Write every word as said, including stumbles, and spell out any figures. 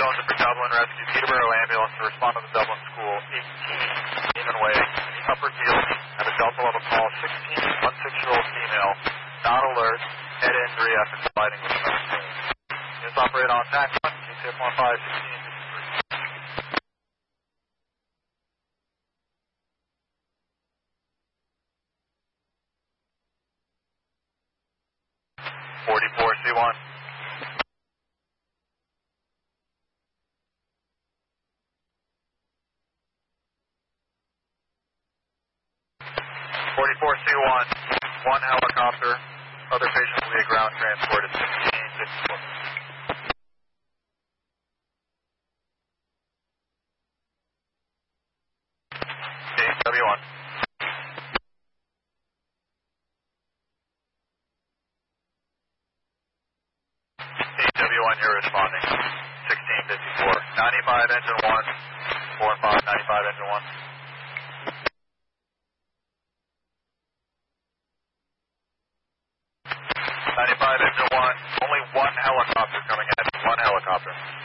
Jones for Dublin Rescue Peterborough ambulance to respond to the Dublin School eighteen, Neiman Way, Upper Field, at a Delta level call sixteen, one six-year-old female, not alert, head injury after colliding with another train. Units operate on T A C one, Q C F one five sixteen fifty-three. forty-four C one. forty-four C one, one helicopter, other patients via ground transport at sixteen fifty-four. W one. W one, you're responding. sixteen fifty-four. ninety-five engine one. four and five, ninety-five engine one. ninety-five engine one. Only one helicopter coming in. One helicopter.